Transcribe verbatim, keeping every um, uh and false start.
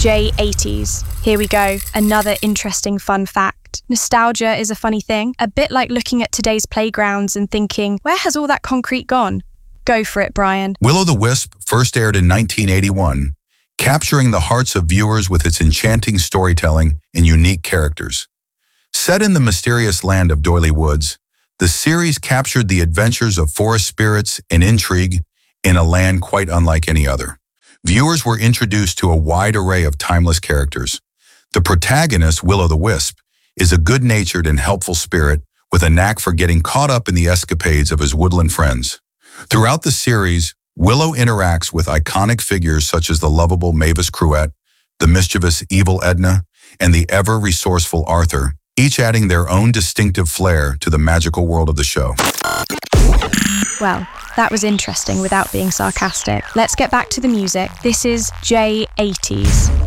J eighties. Here we go, another interesting fun fact. Nostalgia is a funny thing, a bit like looking at today's playgrounds and thinking, where has all that concrete gone? Go for it, Brian. Will-O-the-Wisp first aired in nineteen eighty-one, capturing the hearts of viewers with its enchanting storytelling and unique characters. Set in the mysterious land of Doily Woods, the series captured the adventures of forest spirits and intrigue in a land quite unlike any other. Viewers were introduced to a wide array of timeless characters. The protagonist, Will-O-the-Wisp, is a good-natured and helpful spirit with a knack for getting caught up in the escapades of his woodland friends. Throughout the series, Willow interacts with iconic figures such as the lovable Mavis Cruet, the mischievous evil Edna, and the ever-resourceful Arthur, each adding their own distinctive flair to the magical world of the show. Well, that was interesting without being sarcastic. Let's get back to the music. This is J eighties.